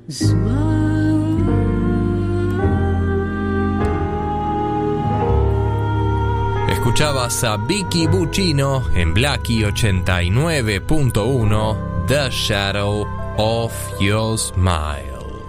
Escuchabas a Vicky Buccino en Blackie 89.1, The Shadow of Your Smile.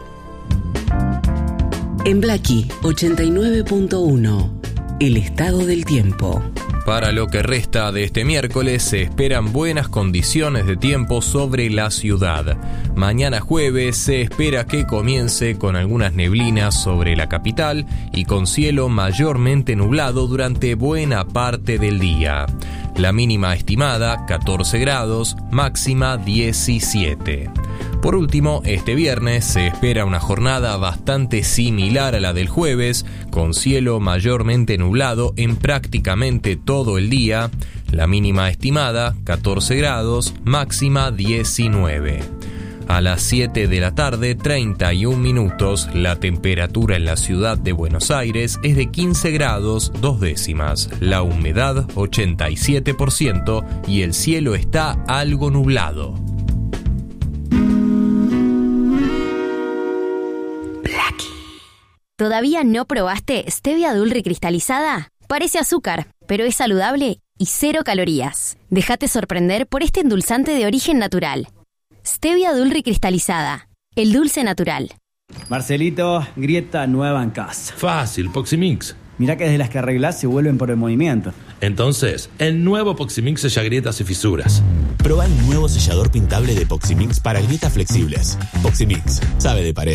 En Blackie 89.1, el estado del tiempo. Para lo que resta de este miércoles se esperan buenas condiciones de tiempo sobre la ciudad. Mañana jueves se espera que comience con algunas neblinas sobre la capital y con cielo mayormente nublado durante buena parte del día. La mínima estimada 14 grados, máxima 17. Por último, este viernes se espera una jornada bastante similar a la del jueves, con cielo mayormente nublado en prácticamente todo el día, la mínima estimada 14 grados, máxima 19. A las 7 de la tarde, 31 minutos, la temperatura en la ciudad de Buenos Aires es de 15 grados 2 décimas, la humedad 87% y el cielo está algo nublado. ¿Todavía no probaste Stevia Dulri cristalizada? Parece azúcar, pero es saludable y 0 calorías. Déjate sorprender por este endulzante de origen natural. Stevia Dulri cristalizada, el dulce natural. Marcelito, grieta nueva en casa. Fácil, Poximix. Mirá que desde las que arreglás se vuelven por el movimiento. Entonces, el nuevo Poximix sella grietas y fisuras. Probá el nuevo sellador pintable de Poximix para grietas flexibles. Poximix, sabe de pared.